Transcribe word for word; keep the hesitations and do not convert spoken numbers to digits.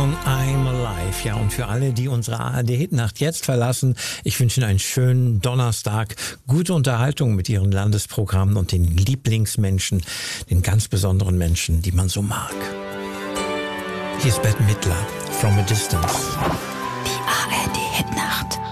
von I'm Alive. Ja, und für alle, die unsere A R D-Hitnacht jetzt verlassen, ich wünsche Ihnen einen schönen Donnerstag, gute Unterhaltung mit Ihren Landesprogrammen und den Lieblingsmenschen, den ganz besonderen Menschen, die man so mag. Hier ist Bette Midler, From a Distance. Die A R D-Hitnacht.